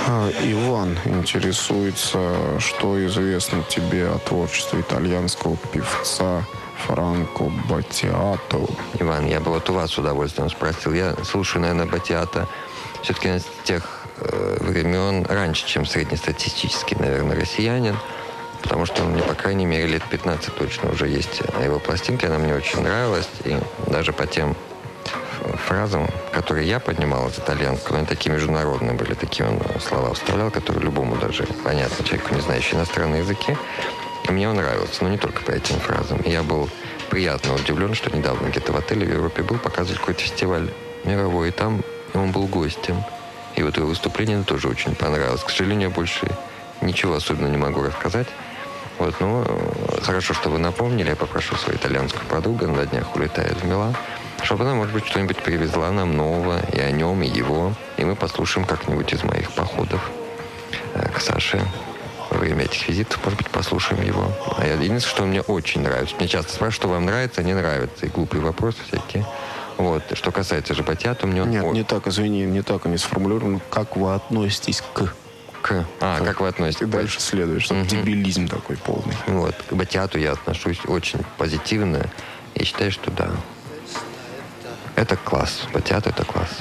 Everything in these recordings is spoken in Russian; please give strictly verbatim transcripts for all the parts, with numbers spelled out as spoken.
Иван интересуется, что известно тебе о творчестве итальянского певца Франко Баттиато. Иван, я бы вот у вас с удовольствием спросил. Я слушаю, наверное, Баттиато все-таки с тех э, времен, раньше, чем среднестатистический, наверное, россиянин. Потому что он мне, по крайней мере, лет пятнадцать точно уже есть его пластинки. Она мне очень нравилась. И даже по тем фразам, которые я поднимал из итальянского, они такие международные были, такие он слова вставлял, которые любому даже понятно, человеку, не знающему иностранные языки. И мне он нравился, но не только по этим фразам. И я был приятно удивлен, что недавно где-то в отеле в Европе был показывать какой-то фестиваль мировой, и там он был гостем. И вот его выступление мне тоже очень понравилось. К сожалению, я больше ничего особенно не могу рассказать. Вот, ну, хорошо, что вы напомнили. Я попрошу свою итальянскую подругу, на днях улетает в Милан, чтобы она, может быть, что-нибудь привезла нам нового и о нем, и его. И мы послушаем как-нибудь из моих походов к Саше. Во время этих визитов, может быть, послушаем его. А я, единственное, что мне очень нравится. Мне часто спрашивают, что вам нравится, не нравится. И глупые вопросы всякие. Вот. Что касается же Баттиато, мне он... Нет, О... не так, извини, не так они сформулированы. Как вы относитесь к... К... А, как, как вы относитесь? И дальше следует, что угу. дебилизм такой полный. Вот. К Баттиато я отношусь очень позитивно. И считаю, что да. Это класс. Баттиато — это класс.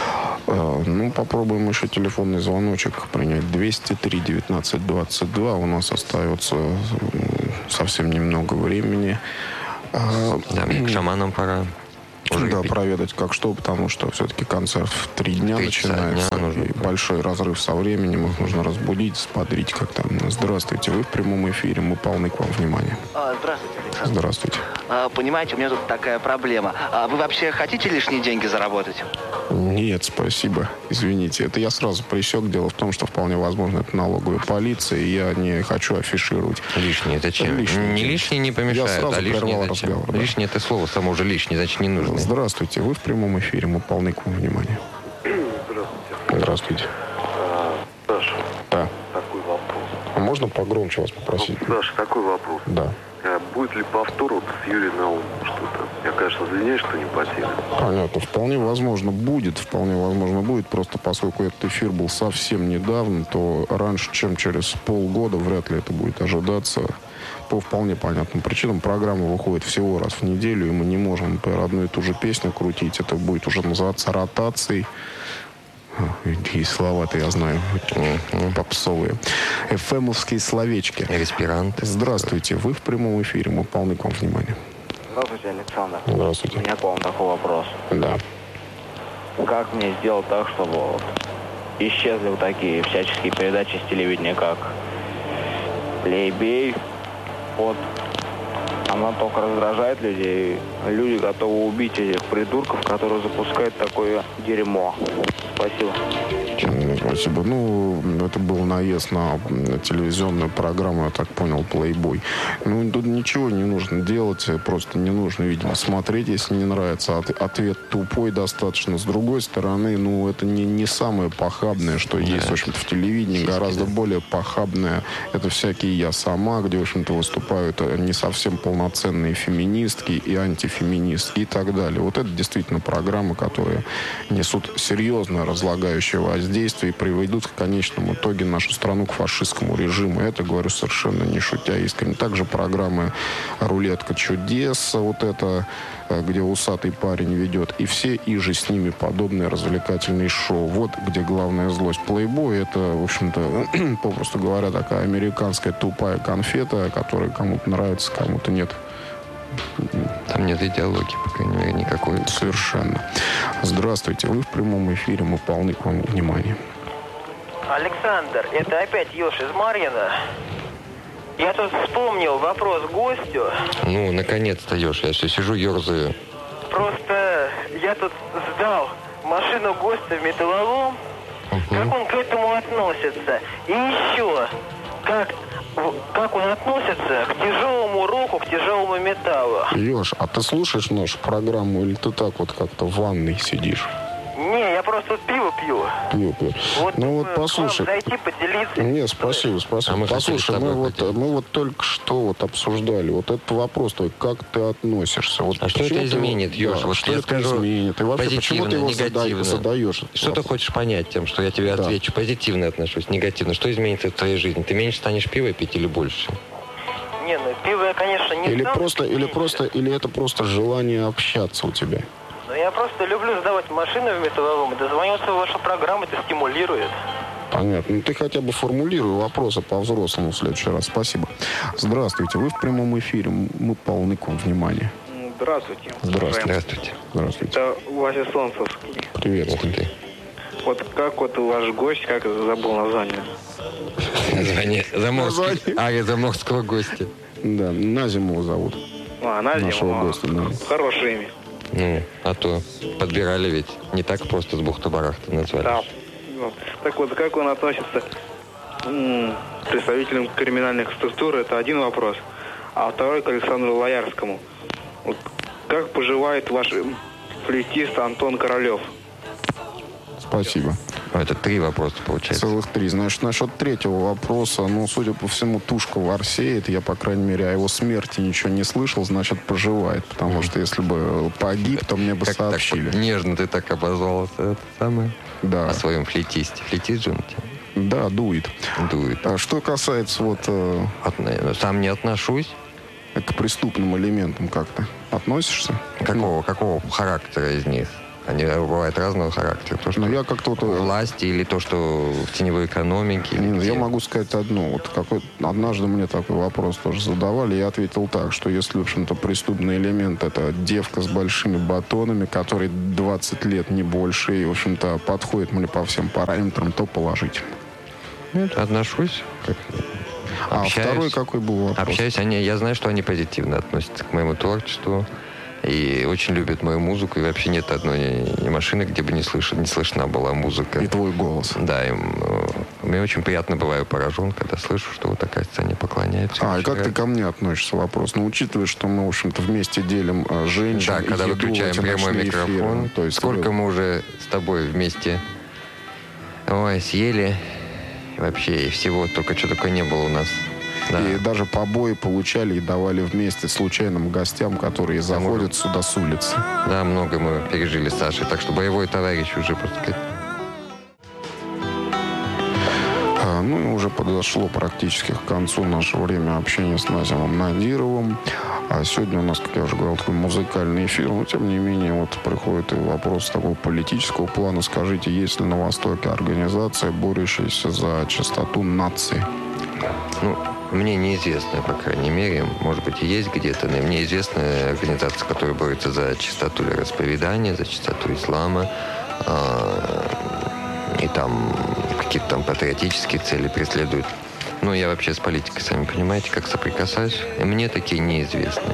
Ну, попробуем еще телефонный звоночек принять. двести три девятнадцать двадцать два. У нас остается совсем немного времени. Да, к шаманам пора. Уже да, пить. Проведать как что, потому что все-таки концерт в три дня три начинается. Дня нужно. И большой разрыв со временем. Их нужно разбудить, сподрить как-то. Здравствуйте, вы в прямом эфире. Мы полны к вам внимания. А, здравствуйте, Александр. Здравствуйте. А, понимаете, у меня тут такая проблема. А вы вообще хотите лишние деньги заработать? Нет, спасибо. Извините. Это я сразу пресек. Дело в том, что вполне возможно это налоговая полиция, и я не хочу афишировать. Лишние зачем? Лишние. Не лишние не помешают, а лишние зачем? Разговор, да. Лишнее это слово само уже лишнее, значит не нужно. Здравствуйте, вы в прямом эфире, мы полны к вам внимания. Здравствуйте. Здравствуйте. А, Саша, да. такой вопрос. А можно погромче вас попросить? Ну, Саша, такой вопрос. Да. А будет ли повтор вот с Юрием Наумовым что-то? Я, конечно, извиняюсь, что не потерян. Понятно. Вполне возможно будет. Вполне возможно будет. Просто поскольку этот эфир был совсем недавно, то раньше, чем через полгода, вряд ли это будет ожидаться. По вполне понятным причинам. Программа выходит всего раз в неделю, и мы не можем, например, одну и ту же песню крутить. Это будет уже называться ротацией. И слова-то я знаю, очень попсовые. Эфэмовские словечки. Респиранты. Здравствуйте, вы в прямом эфире, мы полны к вам внимания. Здравствуйте, Александр. Здравствуйте. У меня к вам такой вопрос. Да. Как мне сделать так, чтобы вот исчезли вот такие всяческие передачи с телевидения, как «Плейбей», вот. Она только раздражает людей. Люди готовы убить этих придурков, которые запускают такое дерьмо. Спасибо. Спасибо. Ну, это был наезд на телевизионную программу, я так понял, «Плейбой». Ну, тут ничего не нужно делать, просто не нужно, видимо, смотреть, если не нравится. Ответ тупой достаточно. С другой стороны, ну, это не, не самое похабное, что есть, в общем-то, в телевидении. Гораздо более похабное. Это всякие «Я сама», где, в общем-то, выступают не совсем полноценные феминистки и антифеминистки и так далее. Вот это действительно программы, которые несут серьезное разлагающее воздействие и приведут в конечном итоге нашу страну к фашистскому режиму. Это говорю совершенно не шутя искренне. Также программы «Рулетка чудес», вот это, где усатый парень ведет, и все иже с ними подобные развлекательные шоу. Вот где главная злость. «Плейбой» — это, в общем-то, попросту говоря, такая американская тупая конфета, которая кому-то нравится, кому-то нет. Там нет идеологии, по крайней мере, никакой. Совершенно. Здравствуйте, вы в прямом эфире, мы полны к вам внимания. Александр, это опять Ёж из Марьина. Я тут вспомнил вопрос гостю. Ну, наконец-то, Ёж, я все сижу, ерзаю. Просто я тут сдал машину гостя в металлолом. Угу. Как он к этому относится? И еще, как... Как он относится к тяжелому року, к тяжелому металлу? Леш, а ты слушаешь нашу программу или ты так вот как-то в ванной сидишь? Не, я просто просто тут пиво пью. Пью, пью. Вот, ну вот э, послушай. к вам зайти, поделиться. Нет, спасибо, спасибо. А мы послушай, хотели с мы тобой вот, поделиться. мы вот только что вот обсуждали вот этот вопрос твой, как ты относишься. Вот А что почему это ты- изменит, Ёж? Да, Вот что я это скажу изменит? И вообще, почему ты его позитивно, зада- негативно. задаешь? этот Что ты вопрос? хочешь понять тем, что я тебе Да. отвечу? Позитивно отношусь, негативно. Что изменится в твоей жизни? Ты меньше станешь пиво пить или больше? Не, ну пиво я, конечно, не Или стану просто, или пить, просто, или это просто желание общаться у тебя? Но я просто люблю сдавать машины в металлолом, и дозвонился в вашу программу, это стимулирует. Понятно. Ну ты хотя бы формулируй вопросы по-взрослому в следующий раз. Спасибо. Здравствуйте. Вы в прямом эфире. Мы полны к вам внимания. Здравствуйте. Здравствуйте. Здравствуйте. Здравствуйте. Это Вася Солнцевский. Ух Приветствую. ты. Вот как вот ваш гость, как забыл название? Название заморского, Название. а, заморского гостя. Да, Назиму его зовут. А, Назим, Нашего а, гостя, да. Хорошее имя. Ну, а то подбирали ведь. Не так просто с бухты-барахты назвали. Да. Вот. Так вот, как он относится м, к представителям криминальных структур, это один вопрос. А второй к Александру Лоярскому. Вот как поживает ваш флейтист Антон Королев? Спасибо. Это три вопроса получается. Целых три. Значит, насчет третьего вопроса, ну, судя по всему, тушка ворсеет. Я, по крайней мере, о его смерти ничего не слышал, значит, поживает. Потому что если бы погиб, то мне бы Как так сообщили. вот нежно ты так обозвал это самое Да. о своем флейтисте. Флейтист же он тебя Да, дует. дует. А что касается вот э, От- наверное, сам не отношусь. к преступным элементам как-то относишься? Какого, какого характера из них? Они бывают разного характера. То, что Ну, я как-то вот... э, власти или то, что в теневой экономике. или Не, ну, где? я могу сказать одно. Вот какой, однажды мне такой вопрос тоже задавали. Я ответил так, что если, в общем-то, преступный элемент — это девка с большими батонами, которой двадцать лет, не больше, и, в общем-то, подходит мне по всем параметрам, то положительно. Нет, отношусь. Как... А Общаюсь. второй какой был вопрос? Общаюсь, они, я знаю, что они позитивно относятся к моему творчеству и очень любят мою музыку. И вообще нет одной машины, где бы не, слыш... не слышна была музыка. И твой голос. Да, им, э, мне очень приятно бываю поражен, когда слышу, что вот такая сцене поклоняются. А, и как Очень ты ко мне относишься, вопрос? Ну, учитывая, что мы, в общем-то, вместе делим э, женщин, Да, когда еду, выключаем эти прямой ночные микрофон. эфиры. То есть, Сколько э, мы уже с тобой вместе ой, съели. И вообще, и всего только что такое не было у нас. Да. И даже побои получали и давали вместе случайным гостям, которые заходят сюда с улицы. Да, много мы пережили с Сашей. Так что боевой товарищ уже, просто сказать. А, ну и уже подошло практически к концу наше время общения с Назимом Надировым. А сегодня у нас, как я уже говорил, такой музыкальный эфир. Но, тем не менее, вот приходит и вопрос такого политического плана. Скажите, есть ли на Востоке организация, борющаяся за чистоту нации? Ну, мне неизвестно, по крайней мере, может быть, и есть где-то, но мне известна организация, которая борется за чистоту вероисповедания, за чистоту ислама, и там какие-то там патриотические цели преследуют. Ну, я вообще с политикой, сами понимаете, как соприкасаюсь, и мне такие неизвестны.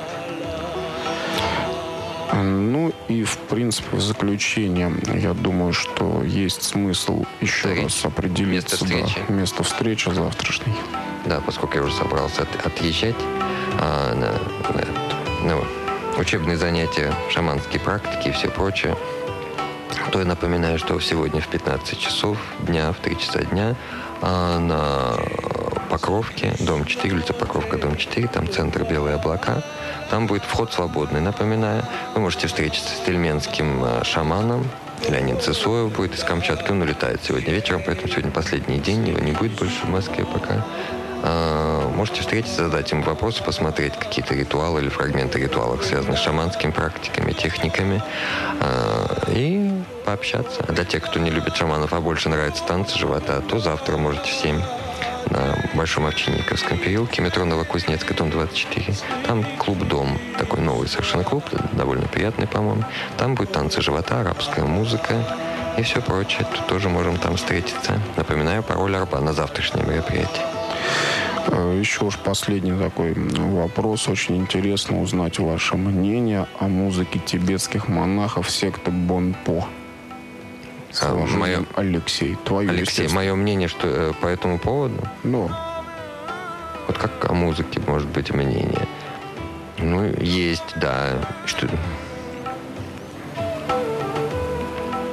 Ну и, в принципе, в заключение, я думаю, что есть смысл еще Встречи. раз определиться. Место встречи. Да, место встречи завтрашней. Да, поскольку я уже собрался от- отъезжать а, на, на, ну, учебные занятия, шаманские практики и все прочее, то я напоминаю, что сегодня в пятнадцать часов дня, в три часа дня а, на Покровке, дом четыре, улица Покровка, дом четыре, там центр «Белые облака». Там будет вход свободный. Напоминаю, вы можете встретиться с тельменским а, шаманом. Леонид Цесоев будет из Камчатки. Он улетает сегодня вечером, поэтому сегодня последний день. Его не будет больше в Москве пока. А, можете встретиться, задать ему вопросы, посмотреть какие-то ритуалы или фрагменты ритуалов, связанных с шаманскими практиками, техниками. А, и пообщаться. А для тех, кто не любит шаманов, а больше нравятся танцы живота, то завтра можете в семь на Большом Овчинниковском переулке, метро Новокузнецкая, дом двадцать четыре. Там клуб-дом, такой новый совершенно клуб, довольно приятный, по-моему. Там будет танцы живота, арабская музыка и все прочее. Тут тоже можем там встретиться. Напоминаю, пароль Арба на завтрашнее мероприятие. Еще уж последний такой вопрос. Очень интересно узнать ваше мнение о музыке тибетских монахов секты Бонпо. А, мое... Алексей, твое, Алексей, мое мнение, что э, по этому поводу, Ну, вот как о музыке может быть мнение? Ну, есть, да. Что...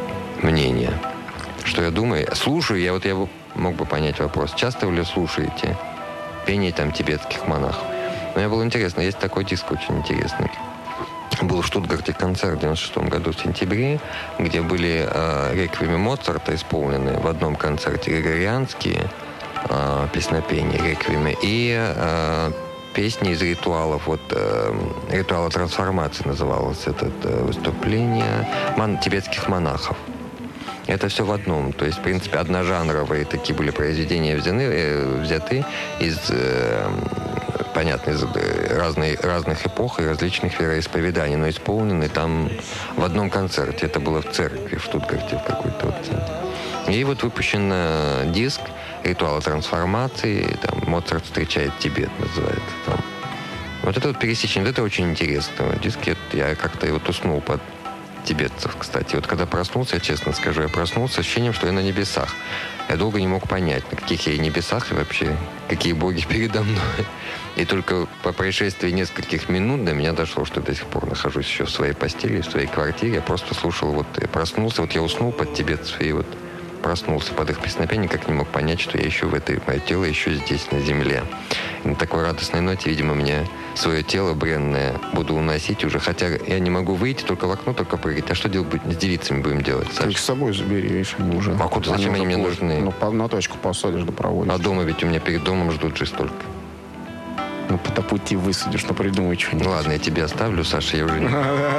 мнение. Что я думаю? Слушаю, я вот я мог бы понять вопрос. Часто вы ли слушаете пение там тибетских монахов? Мне было интересно, есть такой диск очень интересный. Был в Штутгарте концерт в девяносто шестом году в сентябре, где были э, реквиемы Моцарта исполнены в одном концерте, григорианские э, песнопения, реквиемы, и э, песни из ритуалов, вот э, ритуала трансформации называлось это э, выступление мон, тибетских монахов. Это все в одном. То есть, в принципе, одножанровые такие были произведения взяты, э, взяты из... Э, понятно, из разной, разных эпох и различных вероисповеданий, но исполнены там в одном концерте. Это было в церкви, в Штутгарте, в какой-то вот. И вот выпущен диск «Ритуалы трансформации», там «Моцарт встречает Тибет» называется. Там. Вот это вот пересечение, вот это очень интересно. Диск, я как-то вот уснул под тибетцев, кстати. Вот когда проснулся, я честно скажу, я проснулся с ощущением, что я на небесах. Я долго не мог понять, на каких я небесах и вообще какие боги передо мной. И только по происшествии нескольких минут до меня дошло, что я до сих пор нахожусь еще в своей постели, в своей квартире. Я просто слушал, вот я проснулся, вот я уснул под тибетцев и вот проснулся под их песнопение, никак не мог понять, что я еще в этой, мое тело еще здесь, на земле. И на такой радостной ноте, видимо, мне свое тело бренное буду уносить уже, хотя я не могу выйти, только в окно, только прыгать. А что делать с девицами будем делать, Саша? Ты их с собой забери, видишь, они уже... А куда, зачем они, они мне нужны? Ну, по, на точку посадишь, да проводишь. А дома ведь у меня перед домом ждут же столько. Ну, по пути высадишь, но придумай что-нибудь. Ну ладно, я тебе оставлю, Саша, я уже не...